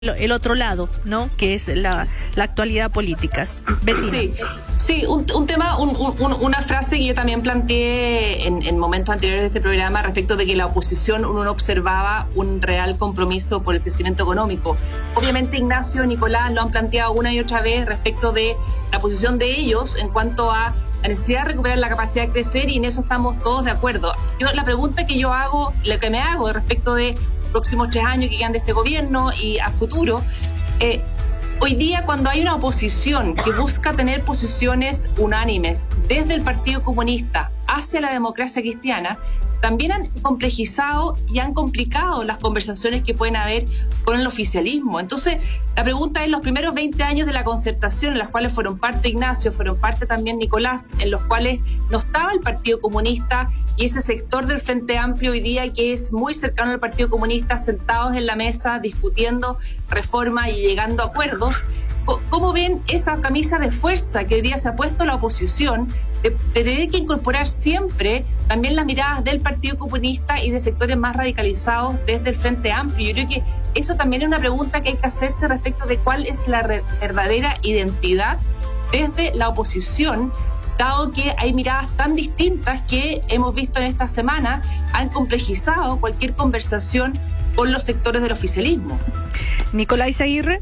el otro lado, ¿no? Que es la actualidad política. Bettina. Sí, un tema, una frase que yo también planteé en momentos anteriores de este programa respecto de que la oposición uno observaba un real compromiso por el crecimiento económico. Obviamente Ignacio y Nicolás lo han planteado una y otra vez respecto de la posición de ellos en cuanto a la necesidad de recuperar la capacidad de crecer, y en eso estamos todos de acuerdo. La pregunta que yo hago, lo que me hago respecto de los próximos 3 años que quedan de este gobierno y a futuro, hoy día cuando hay una oposición que busca tener posiciones unánimes desde el Partido Comunista hacia la democracia cristiana, también han complejizado y han complicado las conversaciones que pueden haber con el oficialismo. Entonces, la pregunta es, los primeros 20 años de la concertación, en las cuales fueron parte Ignacio, fueron parte también Nicolás, en los cuales no estaba el Partido Comunista y ese sector del Frente Amplio hoy día que es muy cercano al Partido Comunista, sentados en la mesa discutiendo reforma y llegando a acuerdos. ¿Cómo ven esa camisa de fuerza que hoy día se ha puesto la oposición de tener que incorporar siempre también las miradas del Partido Comunista y de sectores más radicalizados desde el Frente Amplio? Yo creo que eso también es una pregunta que hay que hacerse respecto de cuál es la verdadera identidad desde la oposición, dado que hay miradas tan distintas que hemos visto en esta semana han complejizado cualquier conversación con los sectores del oficialismo. Nicolás Aguirre.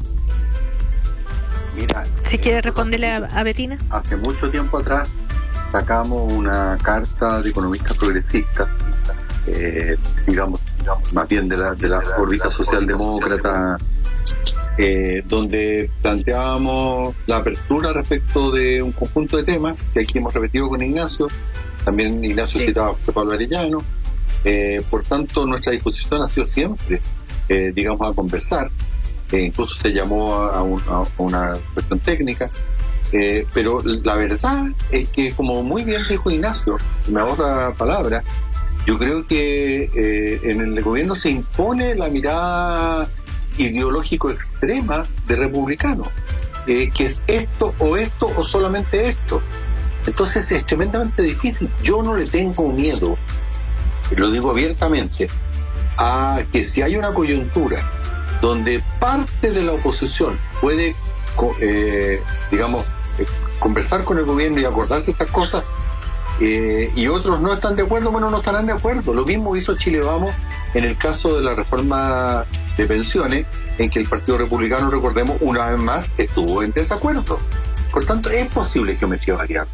Mira, si quiere responderle a Bettina. Hace mucho tiempo atrás sacamos una carta de economistas progresistas, digamos más bien de la órbita socialdemócrata, donde planteábamos la apertura respecto de un conjunto de temas que aquí hemos repetido con Ignacio. También Ignacio citaba a José Pablo Arellano. Por tanto, nuestra disposición ha sido siempre, a conversar. Incluso se llamó a una cuestión técnica, pero la verdad es que, como muy bien dijo Ignacio, me ahorra palabras, yo creo que en el gobierno se impone la mirada ideológico extrema de republicanos, que es esto o solamente esto. Entonces es tremendamente difícil. Yo no le tengo miedo, lo digo abiertamente, a que si hay una coyuntura donde parte de la oposición puede, conversar con el gobierno y acordarse estas cosas, y otros no están de acuerdo, no estarán de acuerdo. Lo mismo hizo Chile Vamos en el caso de la reforma de pensiones, en que el Partido Republicano, recordemos, una vez más estuvo en desacuerdo. Por tanto, es posible geometría variable.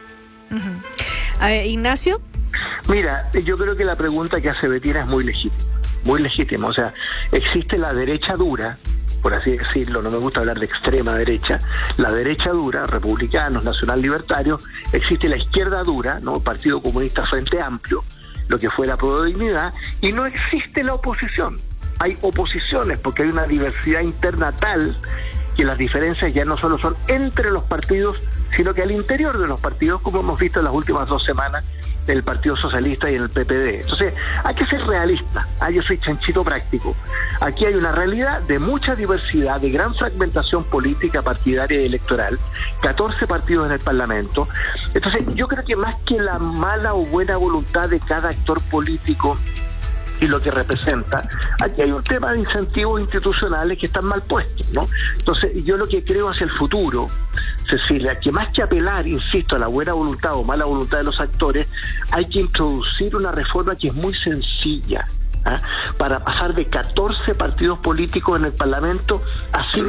Ignacio. Mira, yo creo que la pregunta que hace Bettina es muy legítima. O sea, existe la derecha dura, por así decirlo, no me gusta hablar de extrema derecha, la derecha dura, republicanos, nacional libertarios, existe la izquierda dura, ¿no? Partido Comunista, Frente Amplio, lo que fue la Prueba de Dignidad, y no existe la oposición. Hay oposiciones porque hay una diversidad interna tal que las diferencias ya no solo son entre los partidos, sino que al interior de los partidos, como hemos visto en las últimas 2 semanas del Partido Socialista y en el PPD. Entonces, hay que ser realista. Yo soy chanchito práctico. Aquí hay una realidad de mucha diversidad, de gran fragmentación política, partidaria y electoral, 14 partidos en el Parlamento. Entonces, yo creo que más que la mala o buena voluntad de cada actor político y lo que representa, aquí hay un tema de incentivos institucionales que están mal puestos, ¿no? Entonces, yo lo que creo hacia el futuro, Cecilia, que más que apelar, insisto, a la buena voluntad o mala voluntad de los actores, hay que introducir una reforma que es muy sencilla, para pasar de 14 partidos políticos en el Parlamento a 5.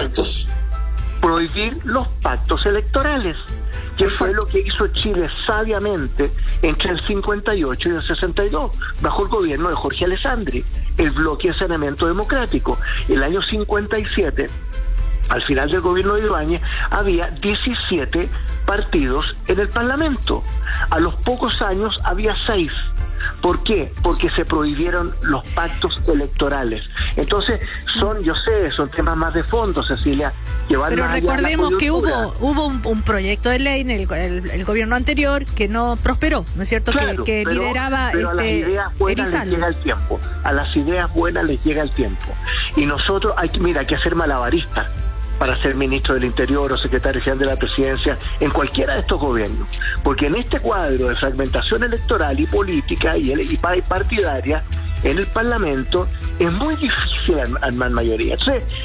Prohibir los pactos electorales, que fue lo que hizo Chile sabiamente entre el 58 y el 62, bajo el gobierno de Jorge Alessandri, el bloque de saneamiento democrático. El año 57, al final del gobierno de Ibáñez, había 17 partidos en el Parlamento. A los pocos años había 6. ¿Por qué? Porque se prohibieron los pactos electorales. Entonces, son temas más de fondo, Cecilia, que van pero más allá de la recordemos que coyuntura. hubo un proyecto de ley en el gobierno anterior que no prosperó, ¿no es cierto? Claro, que lideraba pero a las ideas buenas les llega el tiempo. A las ideas buenas les llega el tiempo. Y nosotros hay que hacer malabaristas para ser ministro del Interior o secretario general de la Presidencia en cualquiera de estos gobiernos, porque en este cuadro de fragmentación electoral y política y partidaria en el Parlamento, es muy difícil armar mayoría. Entonces,